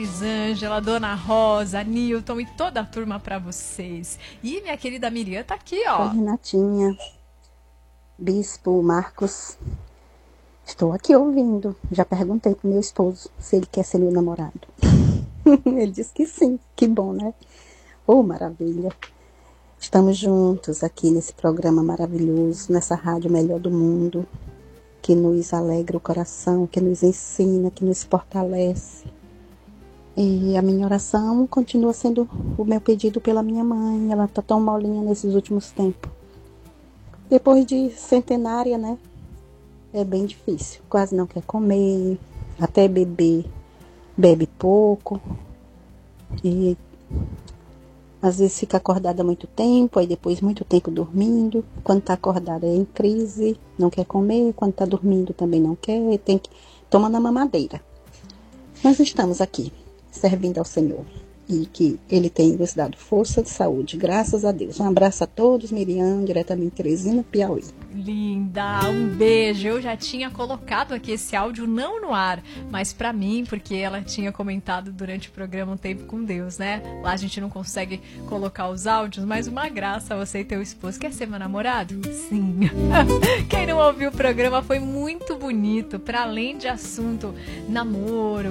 Ângela, Dona Rosa, Nilton e toda a turma para vocês. E minha querida Miriam tá aqui, ó. Oi, Renatinha, Bispo, Marcos, estou aqui ouvindo. Já perguntei pro meu esposo se ele quer ser meu namorado. Ele disse que sim, que bom, né? Oh, maravilha. Estamos juntos aqui nesse programa maravilhoso, nessa rádio melhor do mundo, que nos alegra o coração, que nos ensina, que nos fortalece. E a minha oração continua sendo o meu pedido pela minha mãe. Ela tá tão molinha nesses últimos tempos. Depois de centenária, né? É bem difícil. Quase não quer comer, até beber, bebe pouco. E às vezes fica acordada muito tempo, aí depois muito tempo dormindo. Quando tá acordada é em crise, não quer comer. Quando tá dormindo também não quer, tem que tomar na mamadeira. Nós estamos aqui, servindo ao Senhor. E que Ele tem nos dado força de saúde, graças a Deus. Um abraço a todos, Miriam, diretamente de Teresina, Piauí. Linda, um beijo. Eu já tinha colocado aqui esse áudio não no ar, mas pra mim, porque ela tinha comentado durante o programa Um Tempo com Deus, né? Lá a gente não consegue colocar os áudios, mas uma graça você e teu esposo. Quer ser meu namorado? Sim. Quem não ouviu o programa foi muito bonito, pra além de assunto namoro,